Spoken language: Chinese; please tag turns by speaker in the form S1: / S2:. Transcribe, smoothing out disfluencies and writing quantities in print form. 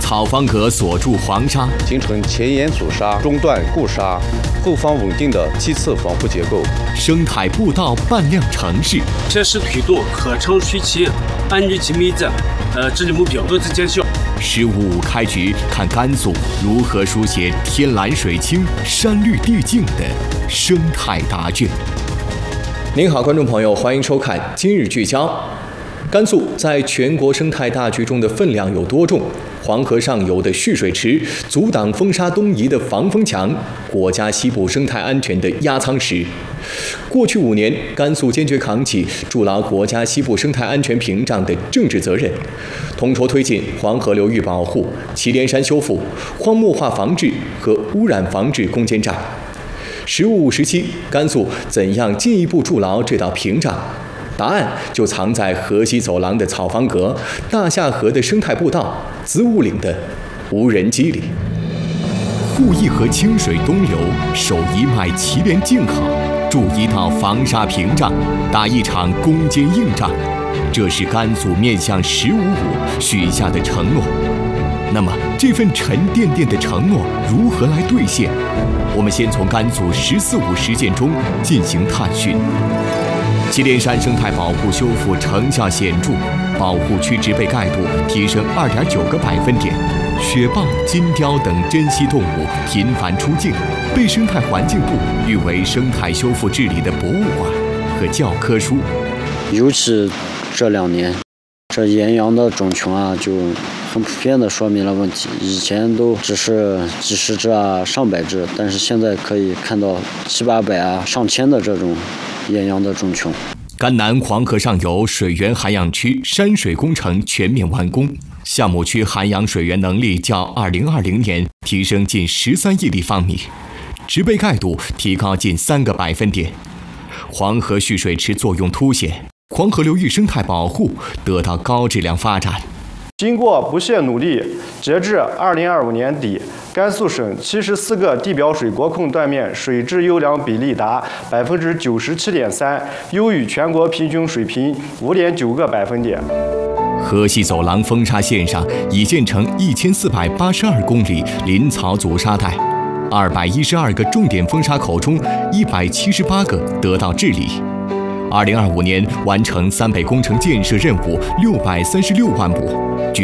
S1: 草方格锁住黄沙，
S2: 形成前沿阻沙、中段固沙、后方稳定的梯次防护结构。
S1: 生态步道扮靓城市，
S3: 切实推动可持续企业安全及美质治理目标落地见效。
S1: 15.5开局，看甘肃如何书写天蓝水清、山绿地净的生态答卷。您好，观众朋友，欢迎收看今日聚焦。甘肃在全国生态大局中的分量有多重？黄河上游的蓄水池，阻挡风沙东移的防风墙，国家西部生态安全的压舱石。过去5年，甘肃坚决扛起筑牢国家西部生态安全屏障的政治责任，统筹推进黄河流域保护、祁连山修复、荒漠化防治和污染防治攻坚战。15.5时期，甘肃怎样进一步筑牢这道屏障？答案就藏在河西走廊的草方格、大夏河的生态步道、子午岭的无人机里。护一河清水东流，守一脉祁连静好，筑一道防沙屏障，打一场攻坚硬仗，这是甘肃面向15.5许下的承诺。那么，这份沉甸甸的承诺如何来兑现？我们先从甘肃14.5实践中进行探寻。祁连山生态保护修复成效显著，保护区植被盖度提升2.9个百分点，雪豹、金雕等珍稀动物频繁出境，被生态环境部誉为生态修复治理的博物馆和教科书。
S4: 尤其这2年，这岩羊的种群就很普遍地说明了问题。以前都只是几十只上百只，但是现在可以看到700-800上千的这种岩羊的种群。
S1: 甘南黄河上游水源涵养区山水工程全面完工，项目区涵养水源能力较2020年提升近13亿立方米，植被盖度提高近3个百分点。黄河蓄水池作用凸显，黄河流域生态保护得到高质量发展。
S5: 经过不懈努力，截至2025年底，甘肃省74个地表水国控断面水质优良比例达97.3%，优于全国平均水平5.9个百分点。
S1: 河西走廊风沙线上已建成1482公里林草阻沙带，212个重点风沙口中178个得到治理。2025年完成3倍工程建设任务636万亩。